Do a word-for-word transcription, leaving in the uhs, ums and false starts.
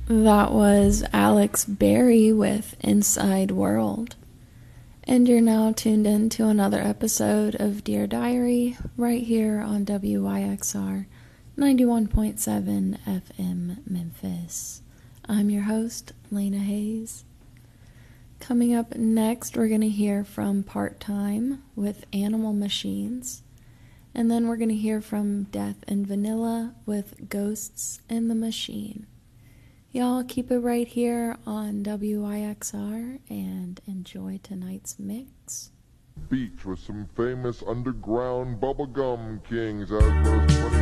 That was Alex Berry with Inside World. And you're now tuned in to another episode of Dear Diary right here on W Y X R ninety-one point seven F M Memphis. I'm your host, Lena Hayes. Coming up next, we're going to hear from Part Time with Animal Machines. And then we're going to hear from Death and Vanilla with Ghosts in the Machine. Y'all keep it right here on W Y X R and enjoy tonight's mix. Beach with some famous underground bubblegum kings as was